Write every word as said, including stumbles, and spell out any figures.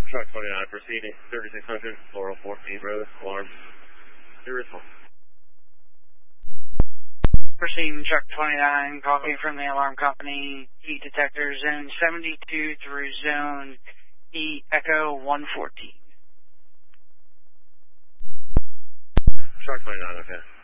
Truck twenty-nine proceeding, thirty-six hundred, Laurel fourteen, brother, alarm. Your response. Proceeding truck twenty-nine, copy from the alarm company, heat detector zone seventy-two through zone E Echo one fourteen. Truck twenty-nine, okay.